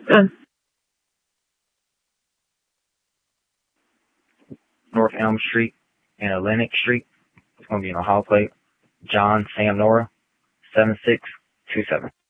Done. North Elm Street and Atlantic Street. It's going to be in Ohio plate. John Sam Nora 7627.